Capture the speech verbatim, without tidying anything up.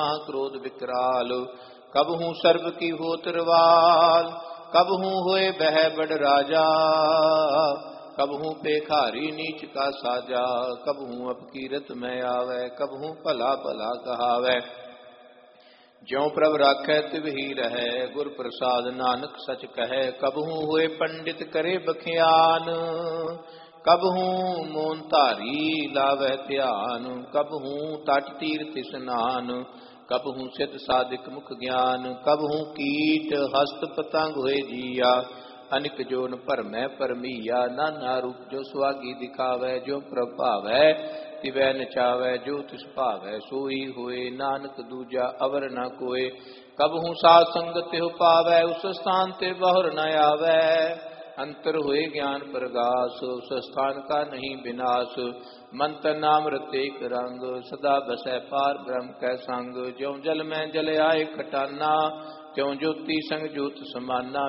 क्रोध विकराल, कबहू सर्व की होत रवाल। कबहू होए बह बड़ राजा, कबहू पेखारी नीच का साजा। कबहू अपकीरत में आवे, कबहू भला भला कहावे। ज्यों प्रभ राखै तिव ही रहे, गुर प्रसाद नानक सच कहे। कबहू होए पंडित करे बखियान, कबहू मोन धारी लावै ध्यान। कबहू तट तीर्थ स्नान, कबहू सिद्ध साधिक मुख ज्ञान। कबहू कीट हस्त पतंग होए जिया, अनिक जोन भरमै परमीया। नाना रूप जो सुहागी दिखावै, जो प्रभावै तिवै नचावै। जो तिस भावै सोई होए, नानक दूजा अवर न कोय। कबहू साध संगत तिहु पावै, उस स्थान ते बहुर न आवै। अंतर हुए ज्ञान प्रगास, उस स्थान का नहीं विनाश। मंत्र नाम रतेक रंग, सदा बसै पार ब्रह्म कै संग। ज्यों जल में जल आए खटाना, त्यों ज्योति संग ज्योत समाना।